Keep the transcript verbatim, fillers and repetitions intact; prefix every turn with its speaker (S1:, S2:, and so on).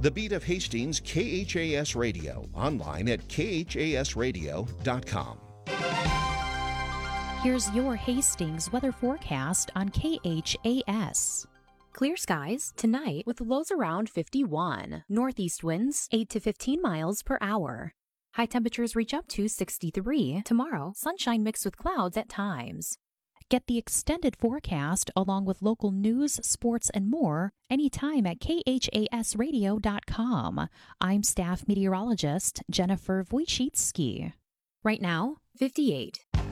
S1: The Beat of Hastings K H A S Radio, online at K H A S radio dot com.
S2: Here's your Hastings weather forecast on K H A S. Clear skies tonight with lows around fifty-one. Northeast winds eight to fifteen miles per hour. High temperatures reach up to sixty-three. Tomorrow, sunshine mixed with clouds at times. Get the extended forecast along with local news, sports, and more anytime at K H A S radio dot com. I'm staff meteorologist Jennifer Wojcicki. Right now, fifty-eight.